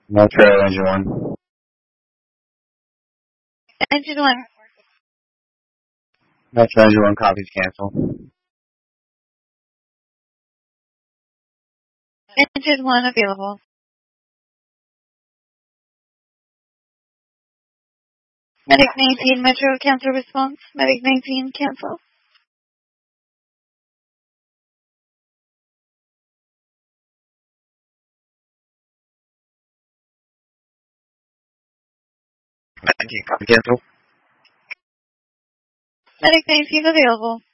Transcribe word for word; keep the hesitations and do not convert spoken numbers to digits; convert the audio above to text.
Metro Engine one. Engine one. Metro Engine one, copies cancel. Engine one available. Medic nineteen, Metro, cancel response. Medic nineteen, cancel. nineteen, copy cancel. Medic nineteen available.